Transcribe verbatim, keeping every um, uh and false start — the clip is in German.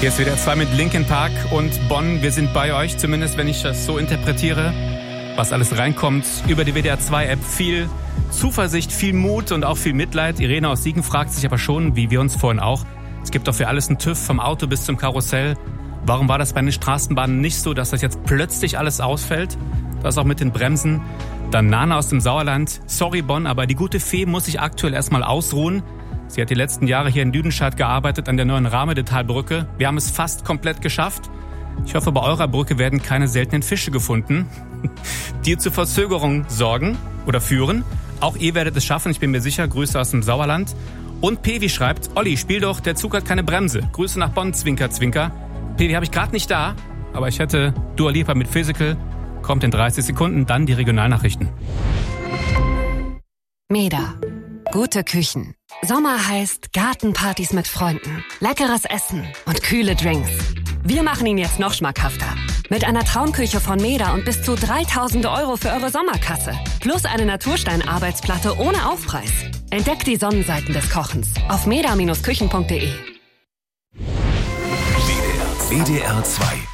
Hier ist W D R zwei mit Linkin Park und Bonn. Wir sind bei euch, zumindest wenn ich das so interpretiere, was alles reinkommt über die W D R zwei App. Viel Zuversicht, viel Mut und auch viel Mitleid. Irene aus Siegen fragt sich aber schon, wie wir uns vorhin auch, es gibt doch für alles einen TÜV, vom Auto bis zum Karussell. Warum war das bei den Straßenbahnen nicht so, dass das jetzt plötzlich alles ausfällt? Das auch mit den Bremsen. Dann Nana aus dem Sauerland. Sorry Bonn, aber die gute Fee muss sich aktuell erstmal ausruhen. Sie hat die letzten Jahre hier in Lüdenscheid gearbeitet an der neuen Rahmedetalbrücke. Wir haben es fast komplett geschafft. Ich hoffe, bei eurer Brücke werden keine seltenen Fische gefunden, die zu Verzögerungen sorgen oder führen. Auch ihr werdet es schaffen, ich bin mir sicher. Grüße aus dem Sauerland. Und Pevi schreibt, Olli, spiel doch, der Zug hat keine Bremse. Grüße nach Bonn, Zwinker, Zwinker. Pevi habe ich gerade nicht da, aber ich hätte Dua Lipa mit Physical. Kommt in dreißig Sekunden, dann die Regionalnachrichten. Meda. Gute Küchen. Sommer heißt Gartenpartys mit Freunden, leckeres Essen und kühle Drinks. Wir machen ihn jetzt noch schmackhafter. Mit einer Traumküche von Meda und bis zu dreitausend Euro für eure Sommerkasse. Plus eine Naturstein-Arbeitsplatte ohne Aufpreis. Entdeckt die Sonnenseiten des Kochens auf meda Bindestrich küchen Punkt de. W D R zwei